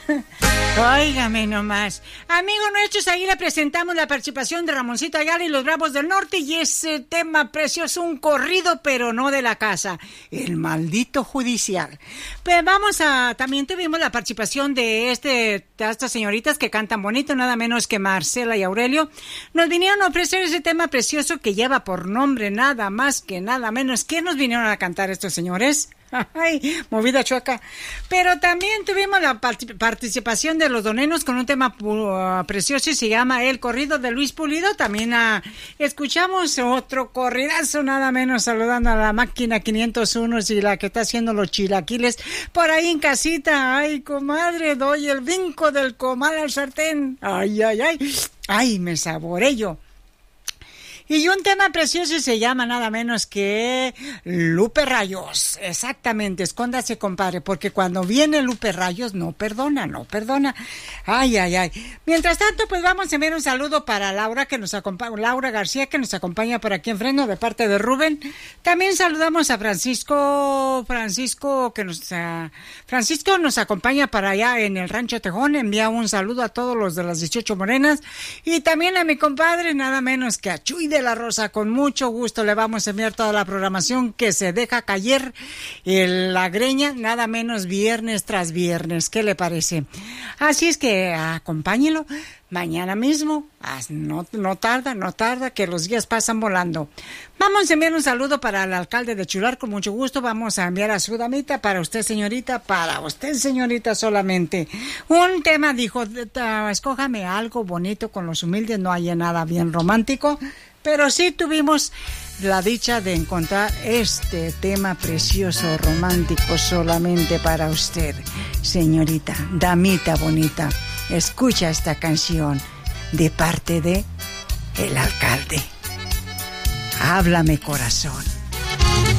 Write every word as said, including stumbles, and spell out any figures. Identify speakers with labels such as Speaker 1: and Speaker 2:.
Speaker 1: Óigame nomás. Amigos nuestros, ahí le presentamos la participación de Ramoncito Ayala y los Bravos del Norte y ese tema precioso, un corrido, pero no de la casa, el maldito judicial. Pues vamos a, también tuvimos la participación de este, de estas señoritas que cantan bonito, nada menos que Marcela y Aurelio. Nos vinieron a ofrecer ese tema precioso que lleva por nombre nada más que nada menos. ¿Qué nos vinieron a cantar estos señores? Ay, movida chueca. Pero también tuvimos la part- participación de los donenos con un tema uh, precioso y se llama El Corrido de Luis Pulido. También uh, escuchamos otro corridazo, nada menos, saludando a la máquina quinientos uno y la que está haciendo los chilaquiles por ahí en casita. Ay, comadre, doy el brinco del comal al sartén. Ay, ay, ay. Ay, me saboré yo. Y un tema precioso y se llama nada menos que Lupe Rayos. Exactamente, escóndase, compadre, porque cuando viene Lupe Rayos no perdona, no perdona. Ay, ay, ay. Mientras tanto, pues vamos a enviar un saludo para Laura, que nos acompaña, Laura García, que nos acompaña por aquí en Fresno, de parte de Rubén. También saludamos a Francisco, Francisco, que nos, uh, Francisco nos acompaña para allá en el Rancho Tejón. Envía un saludo a todos los de las dieciocho Morenas. Y también a mi compadre, nada menos que a Chuy de la Rosa. Con mucho gusto le vamos a enviar toda la programación que se deja caer en la greña, nada menos viernes tras viernes. ¿Qué le parece? Así es que acompáñelo mañana mismo. No, no tarda, no tarda, que los días pasan volando. Vamos a enviar un saludo para el alcalde de Chular, con mucho gusto. Vamos a enviar a su damita, para usted, señorita, para usted, señorita, solamente. Un tema, dijo, escójame algo bonito con los humildes, no hay nada bien romántico. Pero sí tuvimos la dicha de encontrar este tema precioso, romántico, solamente para usted, señorita, damita bonita. Escucha esta canción de parte de el alcalde. Háblame, corazón.